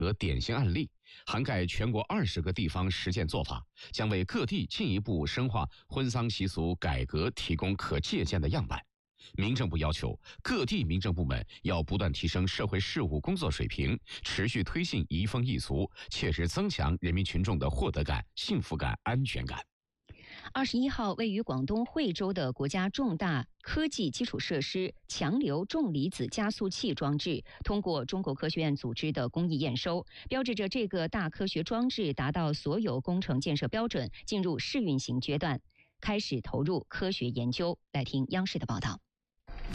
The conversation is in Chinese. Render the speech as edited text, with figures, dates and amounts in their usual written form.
和典型案例，涵盖全国20个地方实践做法，将为各地进一步深化婚丧习俗改革提供可借鉴的样板。民政部要求各地民政部门要不断提升社会事务工作水平，持续推进移风易俗，切实增强人民群众的获得感、幸福感、安全感。 21号，位于广东惠州的国家重大科技基础设施强流重离子加速器装置通过中国科学院组织的工艺验收，标志着这个大科学装置达到所有工程建设标准，进入试运行阶段，开始投入科学研究。来听央视的报道。